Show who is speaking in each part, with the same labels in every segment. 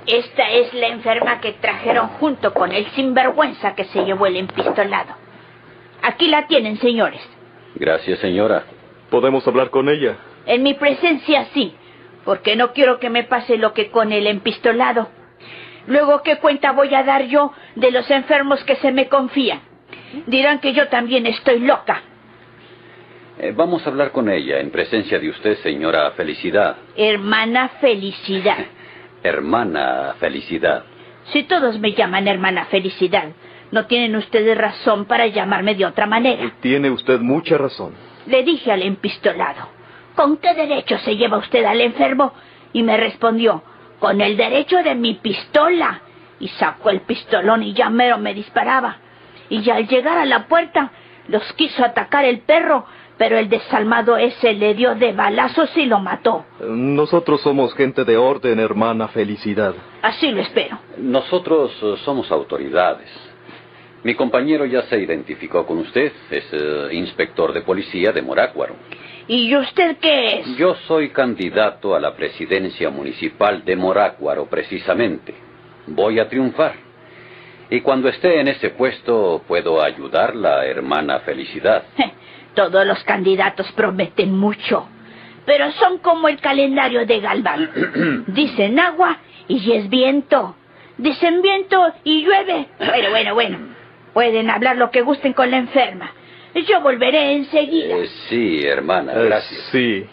Speaker 1: Esta es la enferma que trajeron junto con el sinvergüenza que se llevó el empistolado. Aquí la tienen, señores.
Speaker 2: Gracias, señora.
Speaker 3: ¿Podemos hablar con ella?
Speaker 1: En mi presencia sí, porque no quiero que me pase lo que con el empistolado. Luego, ¿qué cuenta voy a dar yo de los enfermos que se me confían? Dirán que yo también estoy loca.
Speaker 2: Vamos a hablar con ella en presencia de usted, señora Felicidad.
Speaker 1: Hermana Felicidad.
Speaker 2: Hermana Felicidad.
Speaker 1: Si todos me llaman hermana Felicidad, no tienen ustedes razón para llamarme de otra manera.
Speaker 3: Tiene usted mucha razón.
Speaker 1: Le dije al empistolado, ¿con qué derecho se lleva usted al enfermo? Y me respondió, con el derecho de mi pistola. Y sacó el pistolón y ya mero me disparaba. Y ya al llegar a la puerta, los quiso atacar el perro, pero el desalmado ese le dio de balazos y lo mató.
Speaker 3: Nosotros somos gente de orden, hermana Felicidad.
Speaker 1: Así lo espero.
Speaker 2: Nosotros somos autoridades. Mi compañero ya se identificó con usted. Es inspector de policía de Morácuaro.
Speaker 1: ¿Y usted qué es?
Speaker 2: Yo soy candidato a la presidencia municipal de Morácuaro, precisamente. Voy a triunfar. Y cuando esté en ese puesto, puedo ayudarla, hermana Felicidad.
Speaker 1: Todos los candidatos prometen mucho, pero son como el calendario de Galván. Dicen agua y es viento. Dicen viento y llueve. Bueno. Pueden hablar lo que gusten con la enferma. Yo volveré enseguida.
Speaker 2: Sí, hermana, gracias.
Speaker 3: Sí.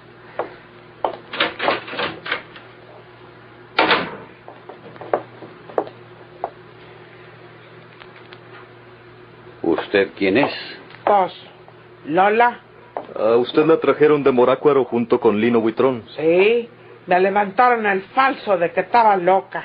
Speaker 2: ¿Usted quién es?
Speaker 4: Pues, Lola.
Speaker 3: ¿A usted la trajeron de Morácuaro junto con Lino Buitrón?
Speaker 4: Sí, me levantaron el falso de que estaba loca.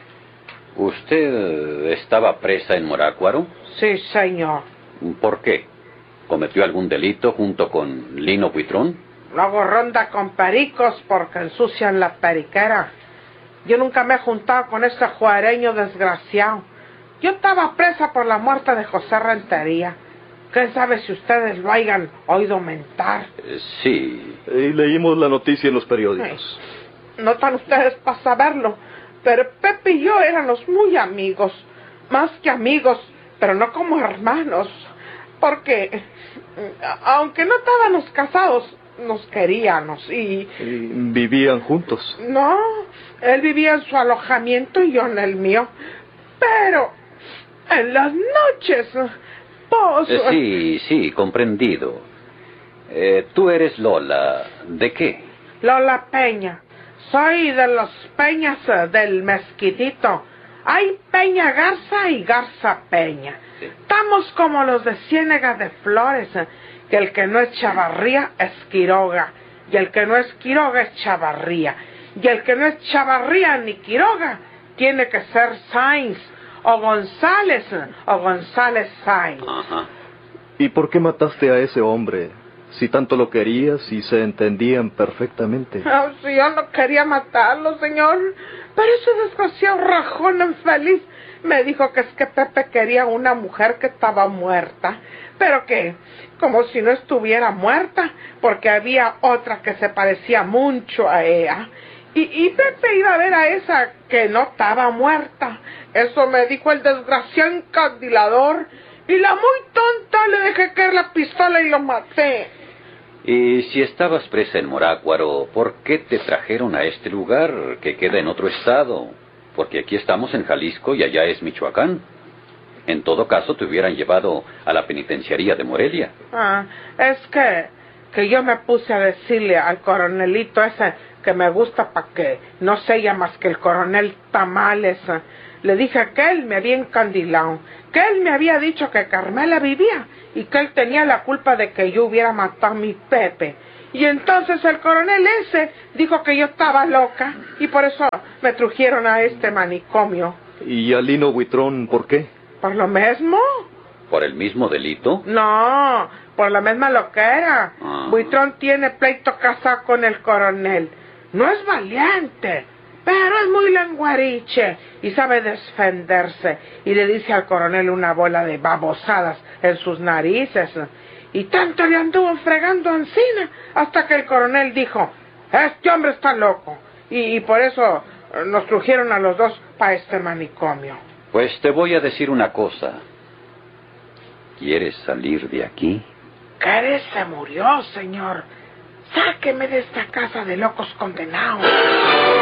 Speaker 2: ¿Usted estaba presa en Morácuaro?
Speaker 4: Sí, señor.
Speaker 2: ¿Por qué? ¿Cometió algún delito junto con Lino Buitrón?
Speaker 4: Luego ronda con pericos porque ensucian la periquera. Yo nunca me he juntado con ese juareño desgraciado. Yo estaba presa por la muerte de José Rentería. ¿Quién sabe si ustedes lo hayan oído mentar?
Speaker 2: Sí.
Speaker 3: Y leímos la noticia en los periódicos.
Speaker 4: No están ustedes para saberlo, pero Pepe y yo éramos muy amigos. Más que amigos, pero no como hermanos. Porque, aunque no estábamos casados, nos queríamos y
Speaker 3: ¿Vivían juntos?
Speaker 4: No, él vivía en su alojamiento y yo en el mío. Pero en las noches, pues...
Speaker 2: Sí, comprendido. Tú eres Lola. ¿De qué?
Speaker 4: Lola Peña. Soy de los Peñas del Mezquitito. Hay Peña Garza y Garza Peña. Sí. Estamos como los de Ciénega de Flores, que el que no es Chavarría es Quiroga, y el que no es Quiroga es Chavarría, y el que no es Chavarría ni Quiroga tiene que ser Sainz, o González Sainz.
Speaker 2: Ajá.
Speaker 3: ¿Y por qué mataste a ese hombre? Si tanto lo querías y se entendían perfectamente.
Speaker 4: Oh, si yo no quería matarlo, señor, pero ese desgraciado rajón infeliz me dijo que es que Pepe quería una mujer que estaba muerta, pero que, como si no estuviera muerta, porque había otra que se parecía mucho a ella. Y Pepe iba a ver a esa que no estaba muerta. Eso me dijo el desgraciado encandilador, y la muy tonta le dejé caer la pistola y lo maté.
Speaker 2: Y si estabas presa en Morácuaro, ¿por qué te trajeron a este lugar que queda en otro estado? Porque aquí estamos en Jalisco y allá es Michoacán. En todo caso, te hubieran llevado a la penitenciaría de Morelia.
Speaker 4: Es que yo me puse a decirle al coronelito ese que me gusta para que no sea más que el coronel Tamales. Le dije que él me había encandilado, que él me había dicho que Carmela vivía y que él tenía la culpa de que yo hubiera matado a mi Pepe. Y entonces el coronel ese dijo que yo estaba loca y por eso me trujeron a este manicomio.
Speaker 3: ¿Y a Lino Buitrón por qué?
Speaker 4: ¿Por lo mismo?
Speaker 2: ¿Por el mismo delito?
Speaker 4: No, por la misma loquera. Buitrón tiene pleito casado con el coronel. No es valiente, pero es muy lenguariche y sabe defenderse. Y le dice al coronel una bola de babosadas en sus narices. Y tanto le anduvo fregando encima hasta que el coronel dijo, este hombre está loco. Y por eso nos trajeron a los dos para este manicomio.
Speaker 2: Pues te voy a decir una cosa. ¿Quieres salir de aquí?
Speaker 4: Kenneth se murió, señor. Sáqueme de esta casa de locos condenados.